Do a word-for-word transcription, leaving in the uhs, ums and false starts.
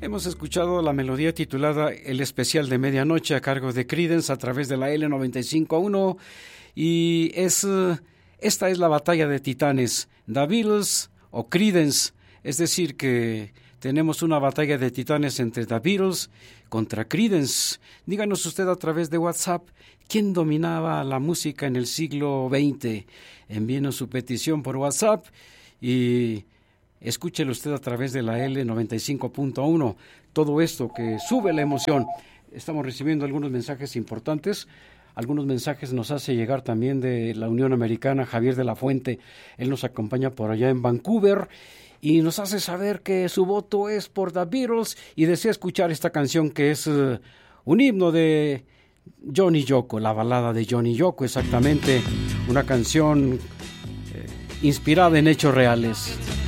Hemos escuchado la melodía titulada El Especial de Medianoche a cargo de Creedence a través de la L noventa y cinco punto uno y es, esta es la batalla de titanes, The Beatles o Creedence, es decir que tenemos una batalla de titanes entre The Beatles contra Creedence. Díganos usted a través de WhatsApp quién dominaba la música en el siglo veinte. Envíenos su petición por WhatsApp y escúchelo usted a través de la L noventa y cinco punto uno. Todo esto que sube la emoción. Estamos recibiendo algunos mensajes importantes. Algunos mensajes nos hace llegar también de la Unión Americana Javier de la Fuente. Él nos acompaña por allá en Vancouver y nos hace saber que su voto es por The Beatles y desea escuchar esta canción que es uh, un himno de Johnny Yoko, la balada de Johnny Yoko, exactamente. Una canción eh, inspirada en hechos reales.